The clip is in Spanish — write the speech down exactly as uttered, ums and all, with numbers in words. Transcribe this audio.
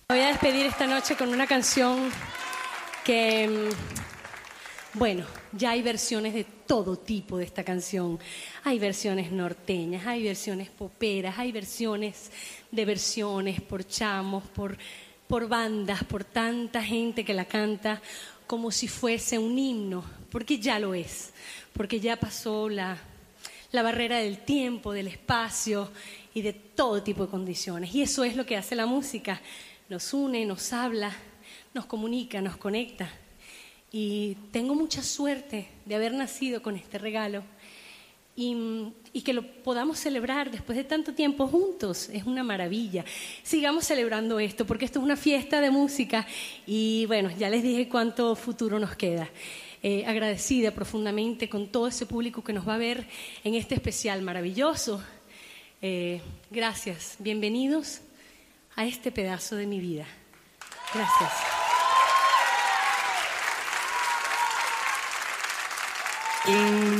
Me voy a despedir esta noche con una canción que, bueno, ya hay versiones de todo tipo de esta canción. Hay versiones norteñas, hay versiones poperas, hay versiones de versiones por chamos, por, por bandas, por tanta gente que la canta como si fuese un himno, porque ya lo es, porque ya pasó la, la barrera del tiempo, del espacio y de todo tipo de condiciones. Y eso es lo que hace la música. Nos une, nos habla, nos comunica, nos conecta. Y tengo mucha suerte de haber nacido con este regalo y, y que lo podamos celebrar después de tanto tiempo juntos. Es una maravilla. Sigamos celebrando esto, porque esto es una fiesta de música y bueno, ya les dije cuánto futuro nos queda. Eh, agradecida profundamente con todo ese público que nos va a ver en este especial maravilloso. Eh, gracias, bienvenidos a este pedazo de mi vida. Gracias. Mm.